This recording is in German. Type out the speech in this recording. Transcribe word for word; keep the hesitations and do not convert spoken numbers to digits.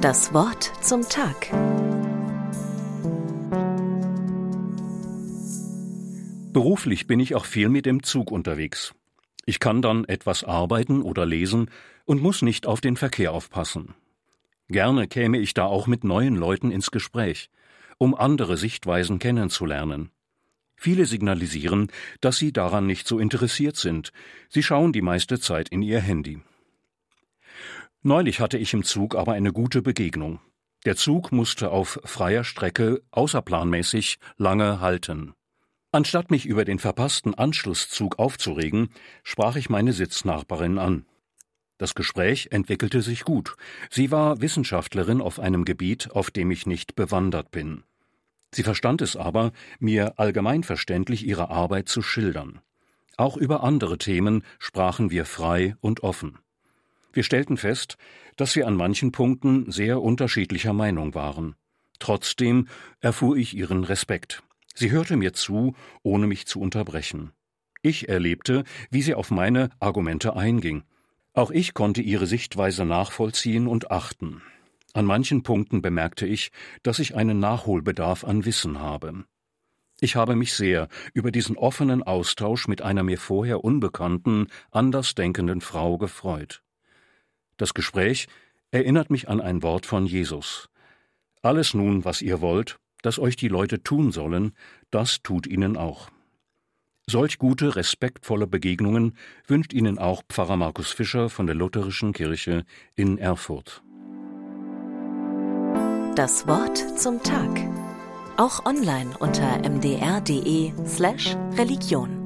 Das Wort zum Tag. Beruflich bin ich auch viel mit dem Zug unterwegs. Ich kann dann etwas arbeiten oder lesen und muss nicht auf den Verkehr aufpassen. Gerne käme ich da auch mit neuen Leuten ins Gespräch, um andere Sichtweisen kennenzulernen. Viele signalisieren, dass sie daran nicht so interessiert sind. Sie schauen die meiste Zeit in ihr Handy. Neulich hatte ich im Zug aber eine gute Begegnung. Der Zug musste auf freier Strecke außerplanmäßig lange halten. Anstatt mich über den verpassten Anschlusszug aufzuregen, sprach ich meine Sitznachbarin an. Das Gespräch entwickelte sich gut. Sie war Wissenschaftlerin auf einem Gebiet, auf dem ich nicht bewandert bin. Sie verstand es aber, mir allgemeinverständlich ihre Arbeit zu schildern. Auch über andere Themen sprachen wir frei und offen. Wir stellten fest, dass wir an manchen Punkten sehr unterschiedlicher Meinung waren. Trotzdem erfuhr ich ihren Respekt. Sie hörte mir zu, ohne mich zu unterbrechen. Ich erlebte, wie sie auf meine Argumente einging. Auch ich konnte ihre Sichtweise nachvollziehen und achten. An manchen Punkten bemerkte ich, dass ich einen Nachholbedarf an Wissen habe. Ich habe mich sehr über diesen offenen Austausch mit einer mir vorher unbekannten, andersdenkenden Frau gefreut. Das Gespräch erinnert mich an ein Wort von Jesus. Alles nun, was ihr wollt, dass euch die Leute tun sollen, das tut ihnen auch. Solch gute, respektvolle Begegnungen wünscht Ihnen auch Pfarrer Markus Fischer von der Lutherischen Kirche in Erfurt. Das Wort zum Tag. Auch online unter m d r punkt d e slash Religion.